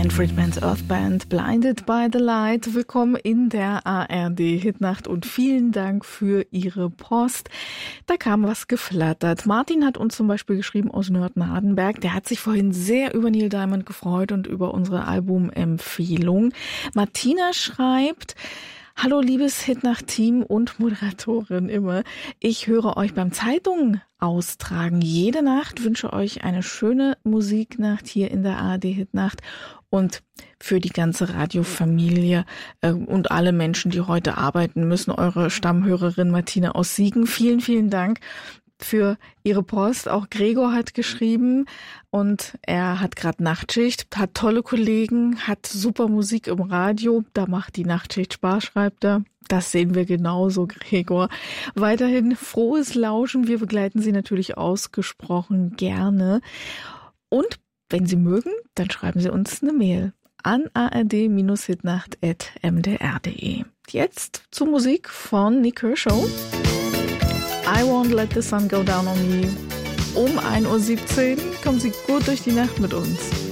Manfred Mann's Earth Band, Blinded by the Light. Willkommen in der ARD Hitnacht und vielen Dank für Ihre Post. Da kam was geflattert. Martin hat uns zum Beispiel geschrieben aus Nörten-Hardenberg. Der hat sich vorhin sehr über Neil Diamond gefreut und über unsere Albumempfehlung. Martina schreibt: Hallo liebes Hitnacht-Team und Moderatorin immer. Ich höre euch beim Zeitung austragen jede Nacht, wünsche euch eine schöne Musiknacht hier in der ARD Hitnacht und für die ganze Radiofamilie und alle Menschen, die heute arbeiten müssen. Eure Stammhörerin Martina aus Siegen. Vielen, vielen Dank für Ihre Post. Auch Gregor hat geschrieben und er hat gerade Nachtschicht, hat tolle Kollegen, hat super Musik im Radio. Da macht die Nachtschicht Spaß, schreibt er. Das sehen wir genauso, Gregor. Weiterhin frohes Lauschen. Wir begleiten Sie natürlich ausgesprochen gerne. Und wenn Sie mögen, dann schreiben Sie uns eine Mail an ard-hitnacht@mdr.de. Jetzt zur Musik von Nik Kershaw. I Won't Let the Sun Go Down on Me. Um 1:17 Uhr kommen Sie gut durch die Nacht mit uns.